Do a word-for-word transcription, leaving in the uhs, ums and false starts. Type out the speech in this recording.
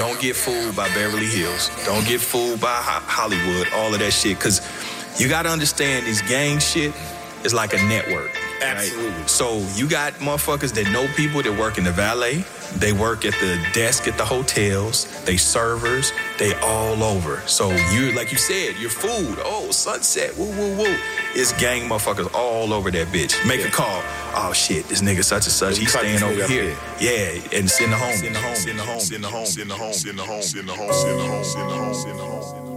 Don't get fooled by Beverly Hills. Don't get fooled by Ho- Hollywood, all of that shit. Because you got to understand these gang shit is like a network. Absolutely. Right? So you got motherfuckers that know people that work in the valet. They work at the desk at the hotels. They servers. They all over. So you, like you said, your food. Oh, Sunset. Woo, woo, woo. It's gang motherfuckers all over that bitch. Make yeah. a call. Oh shit, this nigga such and such. He's staying over here. here. Yeah, and send the home. Send the home. Send the home. Send the home. Send the home. Send the home. Send the home. Send the home. Send the home. Send the home.